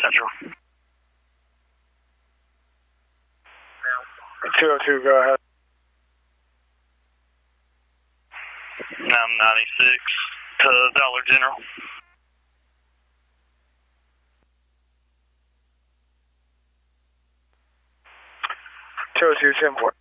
Central. 202, go ahead. 996 to Dollar General. 202, 10-4.